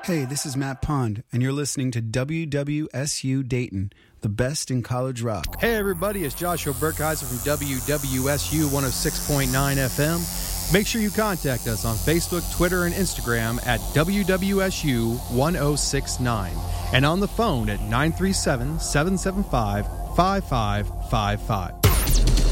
Hey, this is Matt Pond, and you're listening to WWSU Dayton, the best in college rock. Hey, everybody, it's Joshua Burkheiser from WWSU 106.9 FM. Make sure you contact us on Facebook, Twitter, and Instagram at WWSU 1069 and on the phone at 937-775-5555.